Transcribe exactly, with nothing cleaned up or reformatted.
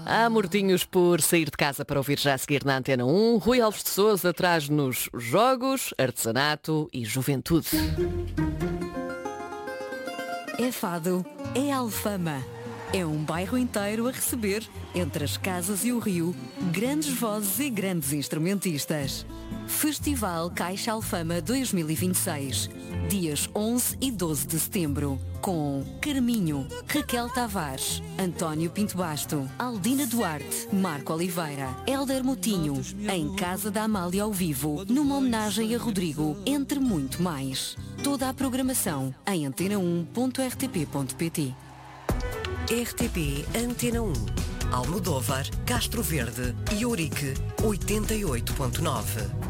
Há mortinhos por sair de casa para ouvir já a seguir na Antena um. Rui Alves de Sousa traz-nos jogos, artesanato e juventude. É Fado, é Alfama. É um bairro inteiro a receber, entre as casas e o rio, grandes vozes e grandes instrumentistas. Festival Caixa Alfama dois mil e vinte e seis, dias onze e doze de setembro, com Carminho, Raquel Tavares, António Pinto Basto, Aldina Duarte, Marco Oliveira, Hélder Motinho, em Casa da Amália ao vivo, numa homenagem a Rodrigo, entre muito mais. Toda a programação em antena um ponto r t p ponto p t. R T P Antena um, Almodóvar, Castro Verde e Ourique, oitenta e oito ponto nove.